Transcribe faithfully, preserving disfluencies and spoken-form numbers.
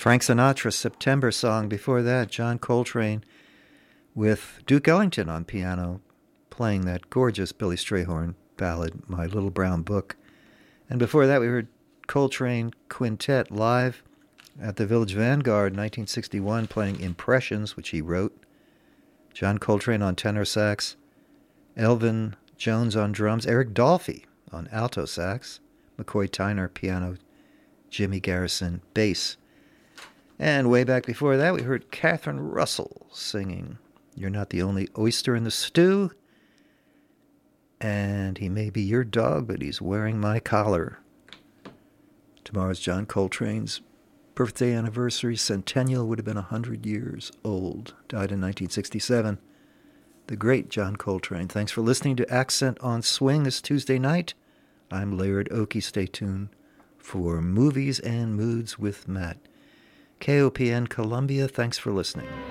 Frank Sinatra's September song. Before that, John Coltrane with Duke Ellington on piano, playing that gorgeous Billy Strayhorn ballad, My Little Brown Book. And before that, we heard Coltrane Quintet live at the Village Vanguard in nineteen sixty-one, playing Impressions, which he wrote. John Coltrane on tenor sax, Elvin Jones on drums, Eric Dolphy on alto sax, McCoy Tyner piano, Jimmy Garrison bass. And way back before that, we heard Catherine Russell singing You're Not the Only Oyster in the Stew, and He May Be Your Dog, but He's Wearing My Collar. Tomorrow's John Coltrane's birthday anniversary. Centennial, would have been one hundred years old. Died in nineteen sixty-seven. The great John Coltrane. Thanks for listening to Accent on Swing this Tuesday night. I'm Laird Oakey. Stay tuned for Movies and Moods with Matt. K O P N Columbia, thanks for listening.